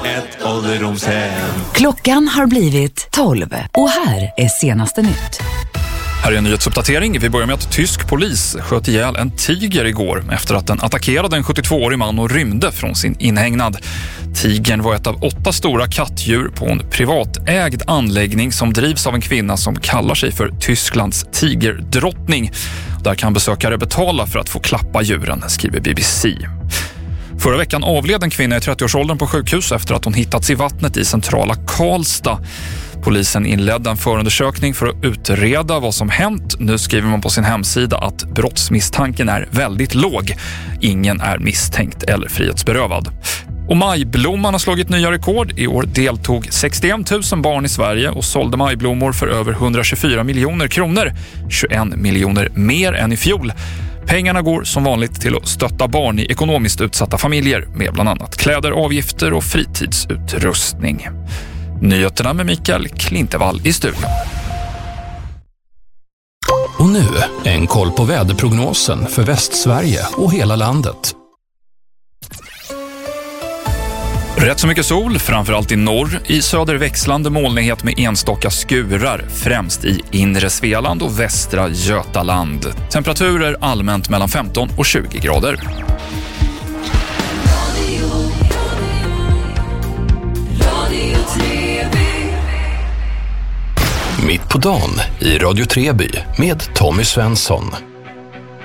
ett ålderdomshem. Klockan har blivit 12 och här är senaste nytt. Här är en nyhetsuppdatering. Vi börjar med att tysk polis sköt ihjäl en tiger igår efter att den attackerade en 72-årig man och rymde från sin inhägnad. Tigern var ett av 8 stora kattdjur på en privatägd anläggning som drivs av en kvinna som kallar sig för Tysklands tigerdrottning. Där kan besökare betala för att få klappa djuren, skriver BBC. Förra veckan avled en kvinna i 30-årsåldern på sjukhus efter att hon hittats i vattnet i centrala Karlstad. Polisen inledde en förundersökning för att utreda vad som hänt. Nu skriver man på sin hemsida att brottsmisstanken är väldigt låg. Ingen är misstänkt eller frihetsberövad. Och majblomman har slagit nya rekord. I år deltog 61 000 barn i Sverige och sålde majblommor för över 124 miljoner kronor. 21 miljoner mer än i fjol. Pengarna går som vanligt till att stötta barn i ekonomiskt utsatta familjer med bland annat kläder, avgifter och fritidsutrustning. Nyheterna med Mikael Klintevall i studion. Och nu en koll på väderprognosen för Västsverige och hela landet. Rätt så mycket sol, framförallt i norr. I söder växlande molnighet med enstaka skurar, främst i inre Svealand och västra Götaland. Temperaturer allmänt mellan 15 och 20 grader. Mitt på dagen i Radio Treby med Tommy Svensson.